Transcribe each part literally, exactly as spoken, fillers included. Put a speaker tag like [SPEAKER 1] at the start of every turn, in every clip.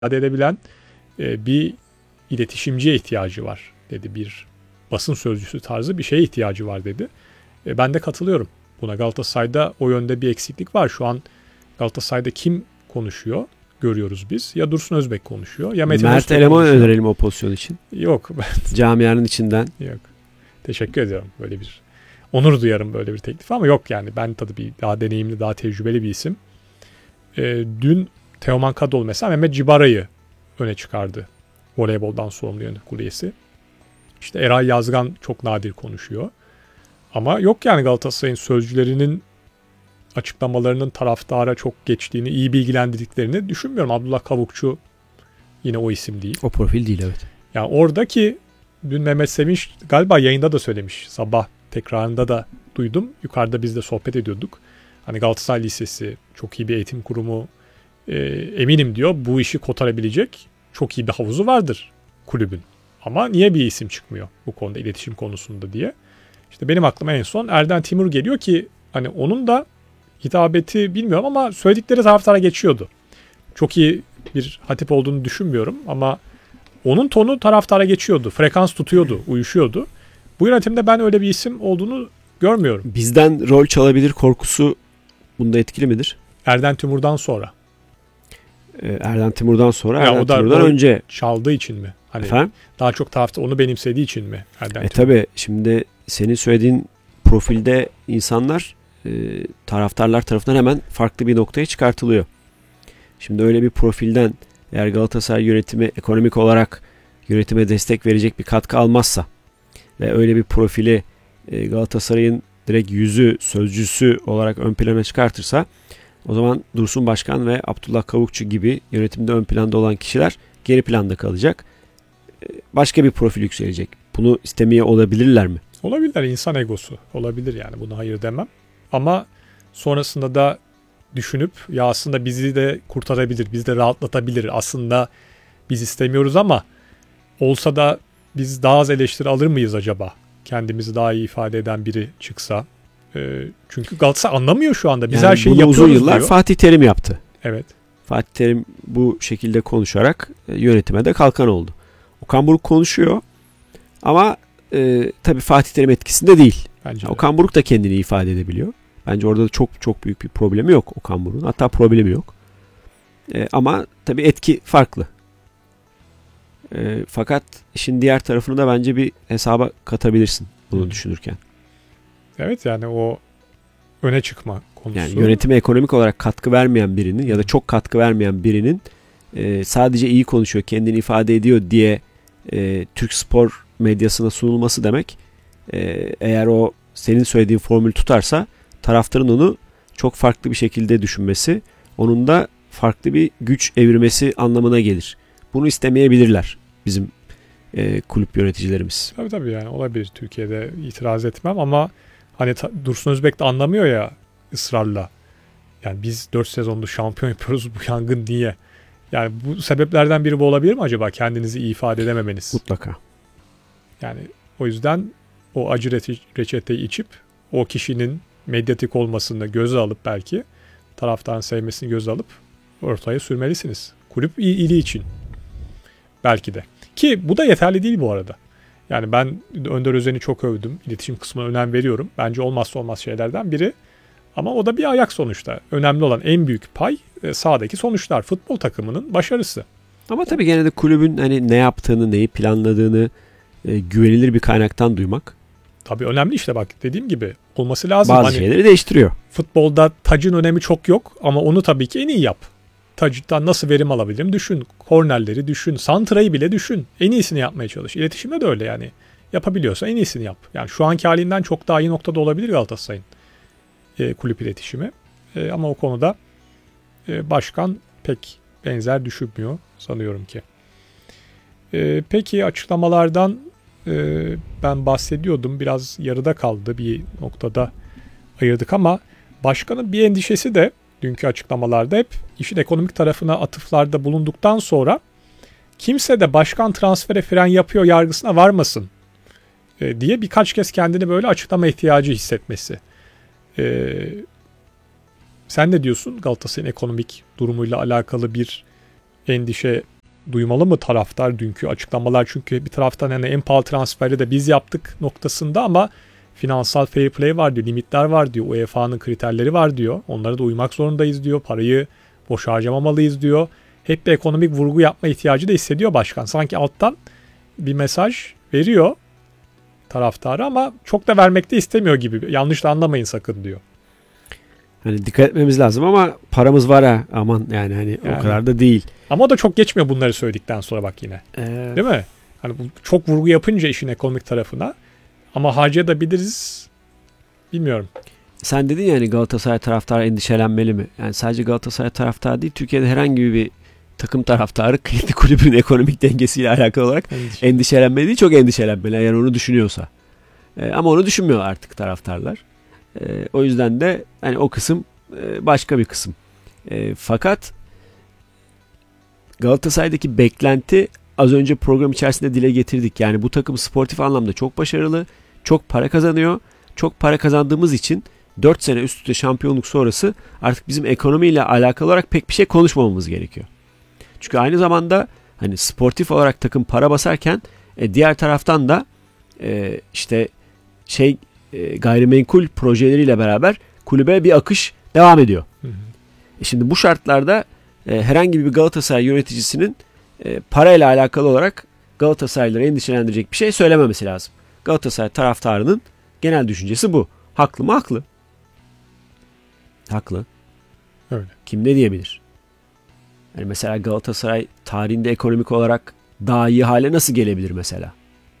[SPEAKER 1] ifade edebilen e, bir iletişimciye ihtiyacı var dedi. Bir basın sözcüsü tarzı bir şeye ihtiyacı var dedi. E, ben de katılıyorum buna. Galatasaray'da o yönde bir eksiklik var. Şu an Galatasaray'da kim konuşuyor görüyoruz biz. Ya Dursun Özbek konuşuyor ya Metin
[SPEAKER 2] Mert
[SPEAKER 1] Öztürk
[SPEAKER 2] Eleman
[SPEAKER 1] konuşuyor.
[SPEAKER 2] önerelim o pozisyon için.
[SPEAKER 1] Yok ben
[SPEAKER 2] Camianın içinden.
[SPEAKER 1] yok. Teşekkür ediyorum böyle bir. Onur duyarım böyle bir teklif ama yok yani. Ben tabii bir daha deneyimli, daha tecrübeli bir isim. E, dün Teoman Kadıoğlu mesela Mehmet Cibara'yı öne çıkardı. Voleyboldan sorumlu yönetim kurulu üyesi. İşte Eray Yazgan çok nadir konuşuyor. Ama yok yani Galatasaray'ın sözcülerinin açıklamalarının taraftara çok geçtiğini, iyi bilgilendirdiklerini düşünmüyorum. Abdullah Kavukçu yine o isim değil.
[SPEAKER 2] O profil değil, evet.
[SPEAKER 1] Yani oradaki dün Mehmet Sevinç galiba yayında da söylemiş. Sabah tekrarında da duydum. Yukarıda biz de sohbet ediyorduk. Hani Galatasaray Lisesi çok iyi bir eğitim kurumu, e, eminim diyor bu işi kotarabilecek çok iyi bir havuzu vardır kulübün. Ama niye bir isim çıkmıyor bu konuda, iletişim konusunda diye. İşte benim aklıma en son Erden Timur geliyor ki hani onun da hitabeti bilmiyorum ama söyledikleri taraftara geçiyordu. Çok iyi bir hatip olduğunu düşünmüyorum ama onun tonu taraftara geçiyordu. Frekans tutuyordu, uyuşuyordu. Bu yönetimde ben öyle bir isim olduğunu görmüyorum.
[SPEAKER 2] Bizden rol çalabilir korkusu bunda etkili midir?
[SPEAKER 1] Erden Timur'dan sonra.
[SPEAKER 2] Ee, Erden Timur'dan sonra,
[SPEAKER 1] Ya
[SPEAKER 2] Erden
[SPEAKER 1] o da
[SPEAKER 2] Timur'dan
[SPEAKER 1] rol
[SPEAKER 2] önce.
[SPEAKER 1] çaldığı için mi? Hani
[SPEAKER 2] Efendim?
[SPEAKER 1] daha çok tarafta onu benimsediği için mi Erden
[SPEAKER 2] E
[SPEAKER 1] Timur?
[SPEAKER 2] tabi şimdi senin söylediğin profilde insanlar e, taraftarlar tarafından hemen farklı bir noktaya çıkartılıyor. Şimdi öyle bir profilden eğer Galatasaray yönetimi ekonomik olarak yönetime destek verecek bir katkı almazsa ve öyle bir profili e, Galatasaray'ın direkt yüzü, sözcüsü olarak ön plana çıkartırsa o zaman Dursun Başkan ve Abdullah Kavukçu gibi yönetimde ön planda olan kişiler geri planda kalacak. E, başka bir profil yükselecek. Bunu istemeye olabilirler mi?
[SPEAKER 1] Olabilir, insan egosu olabilir yani, buna hayır demem. Ama sonrasında da düşünüp ya aslında bizi de kurtarabilir, bizi de rahatlatabilir. Aslında biz istemiyoruz ama olsa da biz daha az eleştiri alır mıyız acaba? Kendimizi daha iyi ifade eden biri çıksa. E, çünkü Galatasaray anlamıyor şu anda. Biz
[SPEAKER 2] yani
[SPEAKER 1] her şeyi
[SPEAKER 2] bunu
[SPEAKER 1] yapıyoruz
[SPEAKER 2] uzun yıllar
[SPEAKER 1] diyor.
[SPEAKER 2] Fatih Terim yaptı.
[SPEAKER 1] Evet.
[SPEAKER 2] Fatih Terim bu şekilde konuşarak e, yönetime de kalkan oldu. Okan Buruk konuşuyor ama e, tabii Fatih Terim etkisinde değil.
[SPEAKER 1] Bence de.
[SPEAKER 2] Okan Buruk da kendini ifade edebiliyor. Bence orada da çok çok büyük bir problemi yok Okan Buruk'un. Hatta problemi yok. E, ama tabii etki farklı. E, fakat işin diğer tarafını da bence bir hesaba katabilirsin bunu
[SPEAKER 1] Hmm.
[SPEAKER 2] düşünürken.
[SPEAKER 1] Evet yani o öne çıkma konusu.
[SPEAKER 2] Yani yönetime ekonomik olarak katkı vermeyen birinin ya da çok katkı vermeyen birinin e, sadece iyi konuşuyor, kendini ifade ediyor diye e, Türk spor medyasına sunulması demek, e, eğer o senin söylediğin formül tutarsa taraftarın onu çok farklı bir şekilde düşünmesi, onun da farklı bir güç evirmesi anlamına gelir. Bunu istemeyebilirler bizim e, kulüp yöneticilerimiz.
[SPEAKER 1] Tabii tabii yani olabilir, Türkiye'de itiraz etmem ama hani ta, Dursun Özbek de anlamıyor ya ısrarla. Yani biz dört sezonda şampiyon yapıyoruz, bu yangın niye? Yani bu sebeplerden biri bu olabilir mi acaba, kendinizi iyi ifade edememeniz?
[SPEAKER 2] Mutlaka.
[SPEAKER 1] Yani o yüzden o acı reçe- reçeteyi içip o kişinin medyatik olmasını göze alıp belki taraftarın sevmesini göze alıp ortaya sürmelisiniz. Kulüp iyi, iyiliği için. Belki de. Ki bu da yeterli değil bu arada. Yani ben Önder Özen'i çok övdüm. İletişim kısmına önem veriyorum. Bence olmazsa olmaz şeylerden biri. Ama o da bir ayak sonuçta. Önemli olan en büyük pay sahadaki sonuçlar. Futbol takımının başarısı.
[SPEAKER 2] Ama tabii gene de kulübün hani ne yaptığını, neyi planladığını e, güvenilir bir kaynaktan duymak
[SPEAKER 1] Tabii önemli işte, bak dediğim gibi olması lazım.
[SPEAKER 2] bazı
[SPEAKER 1] Hani
[SPEAKER 2] şeyleri değiştiriyor.
[SPEAKER 1] futbolda tacın önemi çok yok ama onu tabii ki en iyi yap. Tacdan nasıl verim alabilirim düşün. Kornerleri düşün. Santra'yı bile düşün. En iyisini yapmaya çalış. İletişimde de öyle yani. Yapabiliyorsa en iyisini yap. Yani şu anki halinden çok daha iyi noktada olabilir Galatasaray'ın e, kulüp iletişimi. E, ama o konuda e, başkan pek benzer düşünmüyor sanıyorum ki. E, peki açıklamalardan e, ben bahsediyordum. Biraz yarıda kaldı, bir noktada ayırdık ama başkanın bir endişesi de dünkü açıklamalarda hep işin ekonomik tarafına atıflarda bulunduktan sonra kimse de başkan transfere fren yapıyor yargısına varmasın e, diye birkaç kez kendini böyle açıklama ihtiyacı hissetmesi. E, sen ne diyorsun? Galatasaray'ın ekonomik durumuyla alakalı bir endişe duymalı mı taraftar dünkü açıklamalar, çünkü bir taraftan hani en pahalı transferi de biz yaptık noktasında ama finansal fair play var diyor, limitler var diyor, U E F A'nın kriterleri var diyor. Onlara da uymak zorundayız diyor. Parayı boş harcamamalıyız diyor. Hep bir ekonomik vurgu yapma ihtiyacı da hissediyor başkan. Sanki alttan bir mesaj veriyor taraftarı ama çok da vermek de istemiyor gibi. Yanlış da anlamayın sakın diyor.
[SPEAKER 2] Hani dikkat etmemiz lazım ama paramız var ha, aman yani hani yani. O kadar da değil.
[SPEAKER 1] Ama o da çok geçmiyor bunları söyledikten sonra bak yine. Ee... Değil mi? Hani bu çok vurgu yapınca işin ekonomik tarafına, ama harcayabiliriz bilmiyorum.
[SPEAKER 2] Sen dedin ya hani Galatasaray taraftarı endişelenmeli mi? Yani sadece Galatasaray taraftarı değil, Türkiye'de herhangi bir takım taraftarı kendi kulübünün ekonomik dengesiyle alakalı olarak Endişe. endişelenmeli değil, çok endişelenmeli eğer onu düşünüyorsa. Ee, ama onu düşünmüyor artık taraftarlar. Ee, o yüzden de hani o kısım e, başka bir kısım. E, fakat Galatasaray'daki beklenti az önce program içerisinde dile getirdik. Yani bu takım sportif anlamda çok başarılı, çok para kazanıyor. Çok para kazandığımız için dört sene üst üste şampiyonluk sonrası artık bizim ekonomiyle alakalı olarak pek bir şey konuşmamamız gerekiyor. Çünkü aynı zamanda hani sportif olarak takım para basarken e, diğer taraftan da e, işte şey e, gayrimenkul projeleriyle beraber kulübe bir akış devam ediyor. Hı hı. E şimdi bu şartlarda e, herhangi bir Galatasaray yöneticisinin e, parayla alakalı olarak Galatasaraylıları endişelendirecek bir şey söylememesi lazım. Galatasaray taraftarının genel düşüncesi bu. Haklı mı? Haklı. Haklı.
[SPEAKER 1] Öyle.
[SPEAKER 2] Kim ne diyebilir? Yani mesela Galatasaray tarihinde ekonomik olarak daha iyi hale nasıl gelebilir mesela?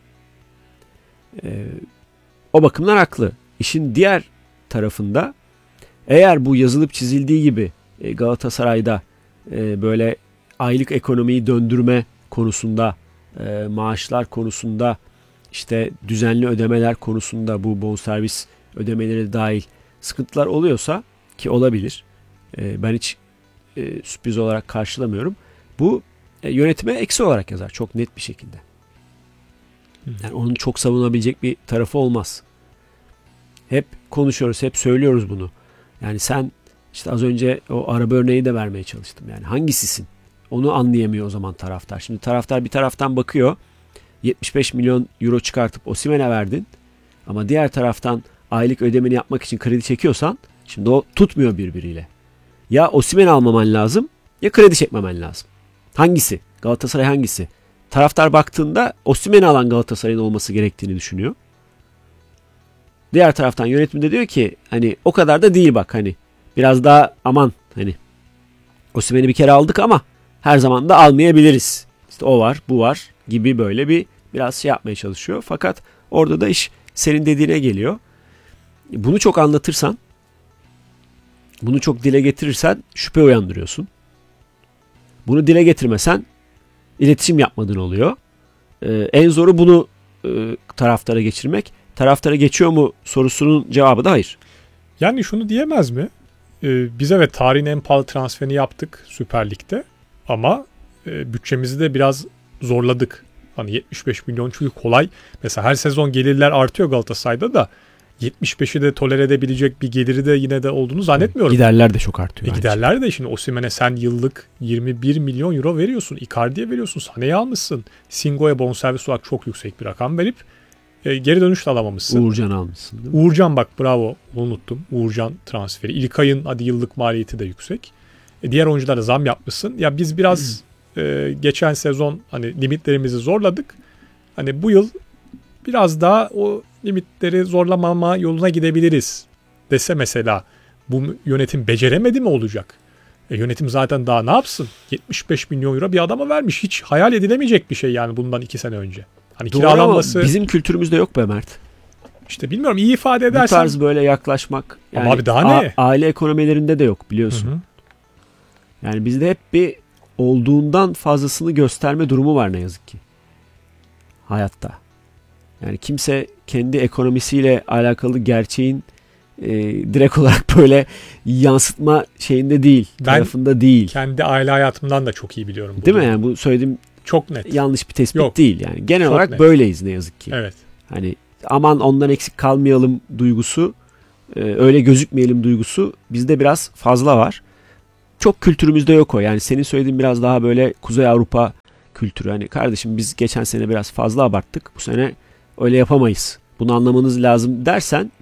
[SPEAKER 2] Ee, o bakımdan haklı. İşin diğer tarafında eğer bu yazılıp çizildiği gibi e, Galatasaray'da e, böyle aylık ekonomiyi döndürme konusunda, e, maaşlar konusunda, işte düzenli ödemeler konusunda, bu bonservis ödemeleri dahil sıkıntılar oluyorsa, ki olabilir, e, ben hiç e, sürpriz olarak karşılamıyorum. Bu e, yönetime eksi olarak yazar çok net bir şekilde. Yani onun çok savunabilecek bir tarafı olmaz. Hep konuşuyoruz, hep söylüyoruz bunu. Yani sen işte az önce o araba örneği de vermeye çalıştım. Yani hangisisin? Onu anlayamıyor o zaman taraftar. Şimdi taraftar bir taraftan bakıyor. yetmiş beş milyon euro çıkartıp Osimhen'e verdin. Ama diğer taraftan aylık ödemeni yapmak için kredi çekiyorsan şimdi o tutmuyor birbiriyle. Ya Osimhen'i almaman lazım ya kredi çekmemen lazım. Hangisi? Galatasaray hangisi? Taraftar baktığında Osimhen'i alan Galatasaray'ın olması gerektiğini düşünüyor. Diğer taraftan yönetim de diyor ki hani o kadar da değil bak, hani biraz daha aman, hani Osimhen'i bir kere aldık ama her zaman da almayabiliriz. İşte o var, bu var gibi böyle bir biraz şey yapmaya çalışıyor. Fakat orada da iş senin dediğine geliyor. Bunu çok anlatırsan, bunu çok dile getirirsen şüphe uyandırıyorsun. Bunu dile getirmesen iletişim yapmadığın oluyor. Ee, en zoru bunu e, taraftara geçirmek. Taraftara geçiyor mu sorusunun cevabı da hayır.
[SPEAKER 1] Yani şunu diyemez mi? Ee, biz evet tarihin en pahalı transferini yaptık Süper Lig'de. Ama e, bütçemizi de biraz zorladık. Hani yetmiş beş milyon çünkü kolay. Mesela her sezon gelirler artıyor Galatasaray'da da yetmiş beşi de tolere edebilecek bir geliri de yine de olduğunu zannetmiyorum.
[SPEAKER 2] Giderler de çok artıyor.
[SPEAKER 1] E giderler de şimdi Osimhen'e sen yıllık yirmi bir milyon euro veriyorsun. Icardi'ye veriyorsun. Sané'yi almışsın. Singo'ya bonservis olarak çok yüksek bir rakam verip e, geri dönüş de alamamışsın.
[SPEAKER 2] Uğurcan almışsın değil mi?
[SPEAKER 1] Uğurcan bak bravo, unuttum. Uğurcan transferi. İlkay'ın hadi yıllık maliyeti de yüksek. E, diğer oyunculara zam yapmışsın. Ya biz biraz e, geçen sezon hani limitlerimizi zorladık. Hani bu yıl biraz daha o limitleri zorlamama yoluna gidebiliriz dese mesela, bu yönetim beceremedi mi olacak? E yönetim zaten daha ne yapsın? yetmiş beş milyon euro bir adama vermiş. Hiç hayal edilemeyecek bir şey yani bundan iki sene önce. Hani
[SPEAKER 2] doğru
[SPEAKER 1] kiralanması...
[SPEAKER 2] ama bizim kültürümüzde yok be Mert.
[SPEAKER 1] İşte bilmiyorum, iyi ifade edersen...
[SPEAKER 2] Bu tarz böyle yaklaşmak. Yani
[SPEAKER 1] ama abi daha ne?
[SPEAKER 2] A- aile ekonomilerinde de yok biliyorsun. Hı hı. Yani bizde hep bir olduğundan fazlasını gösterme durumu var ne yazık ki. Hayatta. Yani kimse kendi ekonomisiyle alakalı gerçeğin e, direkt olarak böyle yansıtma şeyinde değil, ben tarafında değil.
[SPEAKER 1] Kendi aile hayatımdan da çok iyi biliyorum.
[SPEAKER 2] Değil mi? Yani bu söylediğim
[SPEAKER 1] çok net.
[SPEAKER 2] Yanlış bir tespit
[SPEAKER 1] Yok.
[SPEAKER 2] değil yani. Genel
[SPEAKER 1] Çok
[SPEAKER 2] olarak
[SPEAKER 1] net.
[SPEAKER 2] Böyleyiz ne yazık ki.
[SPEAKER 1] Evet.
[SPEAKER 2] Hani aman ondan eksik kalmayalım duygusu, e, öyle gözükmeyelim duygusu bizde biraz fazla var. Çok kültürümüzde yok o. Yani senin söylediğin biraz daha böyle Kuzey Avrupa kültürü. Hani kardeşim biz geçen sene biraz fazla abarttık. Bu sene öyle yapamayız. Bunu anlamanız lazım dersen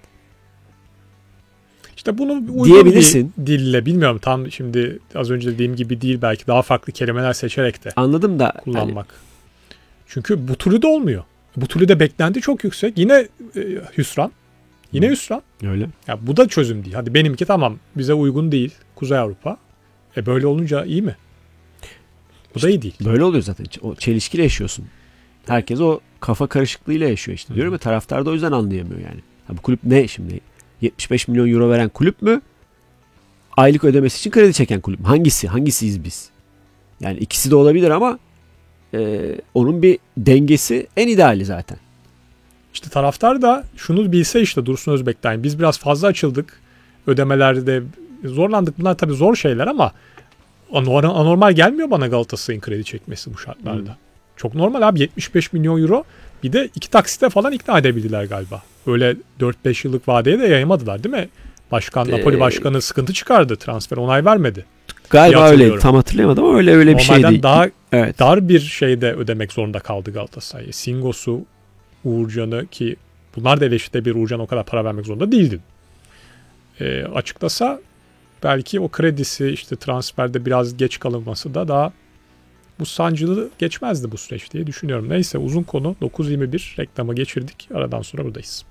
[SPEAKER 1] İşte bunu uygun
[SPEAKER 2] diyebilirsin.
[SPEAKER 1] Bir dille, bilmiyorum, tam şimdi az önce dediğim gibi değil, belki daha farklı kelimeler seçerek de
[SPEAKER 2] anladım da
[SPEAKER 1] kullanmak.
[SPEAKER 2] Yani.
[SPEAKER 1] Çünkü bu türlü de olmuyor. Bu türlü de beklenti çok yüksek. Yine e, hüsran. Yine Hı. hüsran.
[SPEAKER 2] Öyle.
[SPEAKER 1] Ya bu da çözüm değil. Hadi benimki tamam bize uygun değil. Kuzey Avrupa. E böyle olunca iyi mi? Bu işte da iyi değil.
[SPEAKER 2] Böyle oluyor zaten. O çelişkiyle yaşıyorsun. Herkes o kafa karışıklığıyla yaşıyor işte. Hı. Diyorum ya, taraftar da o yüzden anlayamıyor yani. Ha, bu kulüp ne şimdi? yetmiş beş milyon euro veren kulüp mü? Aylık ödemesi için kredi çeken kulüp mü? Hangisi? Hangisiyiz biz? Yani ikisi de olabilir ama e, onun bir dengesi en ideali zaten.
[SPEAKER 1] İşte taraftar da şunu bilse, işte Dursun Özbek'ten biz biraz fazla açıldık. Ödemelerde zorlandık. Bunlar tabii zor şeyler ama anormal gelmiyor bana Galatasaray'ın kredi çekmesi bu şartlarda. Hmm. Çok normal abi, yetmiş beş milyon euro. Bir de iki taksite falan ikna edebildiler galiba. Öyle dört beş yıllık vadeye de yayamadılar değil mi? Başkan, ee, Napoli başkanı sıkıntı çıkardı. Transfer onay vermedi.
[SPEAKER 2] Galiba öyle. Tam hatırlayamadım ama öyle öyle bir şey değil.
[SPEAKER 1] Normalden daha evet. dar bir şeyde ödemek zorunda kaldı Galatasaray. Singos'u, Uğurcan'ı, ki bunlar da eleştiride bir Uğurcan o kadar para vermek zorunda değildi. E, açıklasa belki o kredisi, işte transferde biraz geç kalınması da daha bu sancılı geçmezdi bu süreç diye düşünüyorum. Neyse, uzun konu. dokuz yirmi bir reklama geçirdik. Aradan sonra buradayız.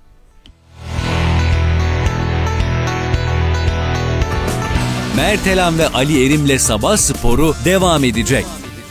[SPEAKER 3] Mertelan ve Ali Erim'le Sabah Sporu devam edecek.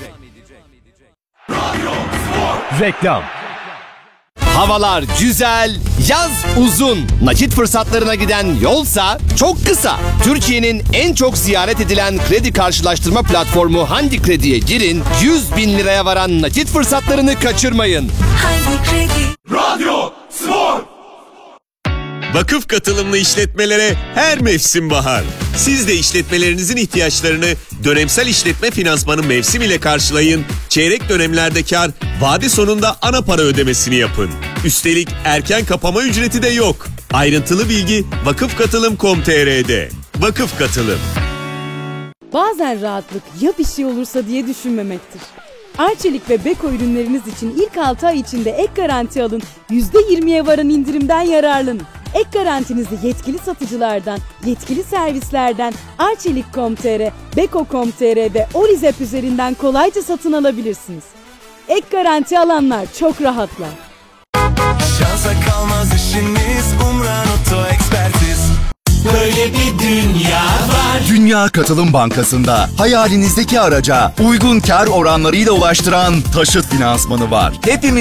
[SPEAKER 4] Reklam. Havalar güzel, yaz uzun. Nakit fırsatlarına giden yolsa çok kısa. Türkiye'nin en çok ziyaret edilen kredi karşılaştırma platformu Handi Kredi'ye girin. yüz bin liraya varan nakit fırsatlarını kaçırmayın.
[SPEAKER 5] Handi Kredi.
[SPEAKER 6] Radyo Spor. Vakıf katılımlı işletmelere her mevsim bahar. Siz de işletmelerinizin ihtiyaçlarını dönemsel işletme finansmanı mevsim ile karşılayın. Çeyrek dönemlerde kar, vade sonunda ana para ödemesini yapın. Üstelik erken kapama ücreti de yok. Ayrıntılı bilgi vakıfkatılım nokta com nokta tr'de. Vakıf Katılım.
[SPEAKER 7] Bazen rahatlık ya bir şey olursa diye düşünmemektir. Arçelik ve Beko ürünleriniz için ilk altı ay içinde ek garanti alın, yüzde yirmiye varan indirimden yararlanın. Ek garantinizi yetkili satıcılardan, yetkili servislerden arçelik nokta com nokta tr, beko nokta com nokta tr ve Olizep üzerinden kolayca satın alabilirsiniz. Ek garanti alanlar çok rahatlar.
[SPEAKER 8] Şansa kalmaz işiniz, Umran Oto Ekspertiz.
[SPEAKER 9] Böyle bir dünya var.
[SPEAKER 10] Dünya Katılım Bankası'nda hayalinizdeki araca uygun kar oranlarıyla ulaştıran taşıt finansmanı var. Hepimiz